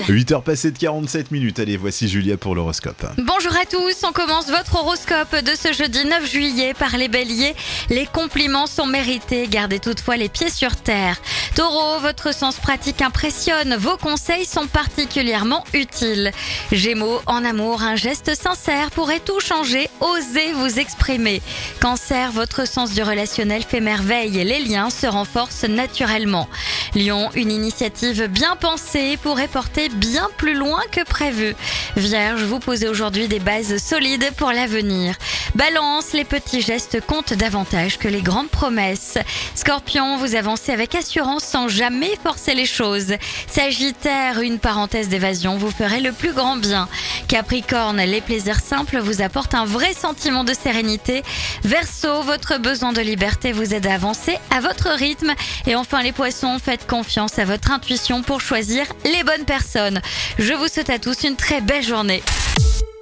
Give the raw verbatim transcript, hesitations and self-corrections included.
huit heures passées de quarante-sept minutes. Allez, voici Julia pour l'horoscope. Bonjour à tous, on commence votre horoscope de ce jeudi neuf juillet par les béliers. Les compliments sont mérités, gardez toutefois les pieds sur terre. Taureau, votre sens pratique impressionne, vos conseils sont particulièrement utiles. Gémeaux, en amour, un geste sincère pourrait tout changer, osez vous exprimer. Cancer, votre sens du relationnel fait merveille et les liens se renforcent naturellement. Lion, une initiative bien pensée pourrait porter bien plus loin que prévu. Vierge, vous posez aujourd'hui des bases solides pour l'avenir. Balance, les petits gestes comptent davantage que les grandes promesses. Scorpion, vous avancez avec assurance sans jamais forcer les choses. Sagittaire, une parenthèse d'évasion vous ferait le plus grand bien. Capricorne, les plaisirs simples vous apportent un vrai sentiment de sérénité. Verseau, votre besoin de liberté vous aide à avancer à votre rythme. Et enfin les poissons, faites confiance à votre intuition pour choisir les bonnes personnes. Je vous souhaite à tous une très belle journée.